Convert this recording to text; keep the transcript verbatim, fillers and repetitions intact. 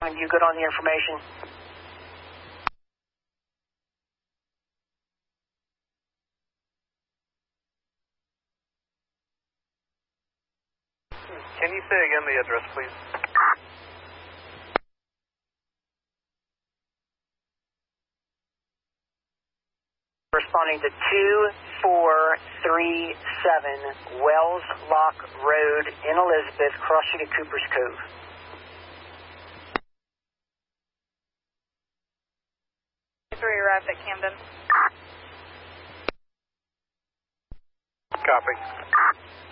And you good on the information? Can you say again the address, please? Responding to two four three seven Wells Lock Road in Elizabeth, crossing to Cooper's Cove. three arrived at Camden. Copy.